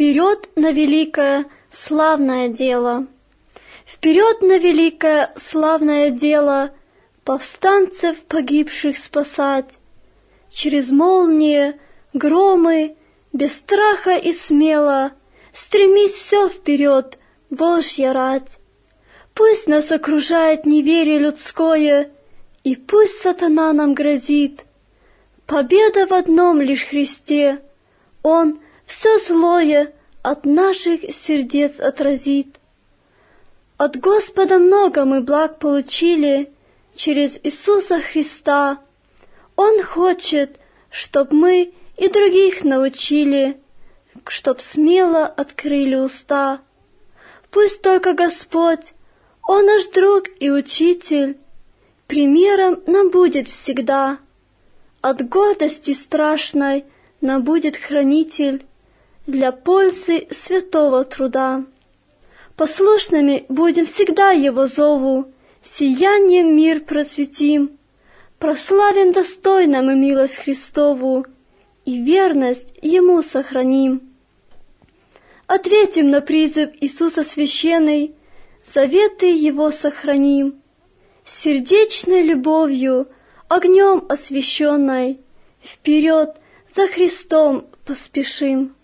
вперед на великое славное дело! Вперед на великое славное дело повстанцев погибших спасать! Через молнии, громы, без страха и смело стремись все вперед, Божья рать! Пусть нас окружает неверие людское, и пусть сатана нам грозит, победа в одном лишь Христе, Он все злое от наших сердец отразит. От Господа много мы благ получили через Иисуса Христа. Он хочет, чтоб мы и других научили, чтоб смело открыли уста. Пусть только Господь, Он наш друг и учитель, примером нам будет всегда. От гордости страшной нам будет хранитель для пользы святого труда. Послушными будем всегда Его зову, сиянием мир просветим, прославим достойно мы милость Христову и верность Ему сохраним. Ответим на призыв Иисуса священный, заветы Его сохраним, сердечной любовью, огнем освященной, вперед за Христом поспешим.